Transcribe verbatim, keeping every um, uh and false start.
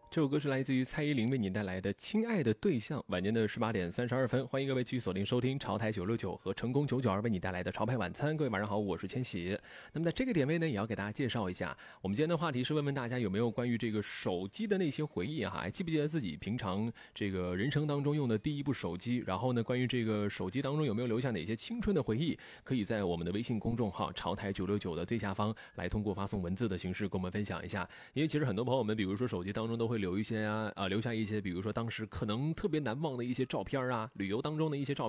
这首歌是来自于蔡依林为你带来的《亲爱的对象》。晚间的十八点三十二分，欢迎各位继续锁定收听潮台九六九和成功九九二为你带来的潮牌晚餐。各位晚上好，我是千玺。那么在这个点位呢，也要给大家介绍一下，我们今天的话题是问问大家有没有关于这个手机的那些回忆哈？还记不记得自己平常这个人生当中用的第一部手机？然后呢，关于这个手机当中有没有留下哪些青春的回忆？可以在我们的微信公众号潮台九六九的最下方来通过发送文字的形式跟我们分享一下。因为其实很多朋友们，比如说手机当中都会留一些啊。啊，留下一些，比如说当时可能特别难忘的一些照片啊，旅游当中的一些照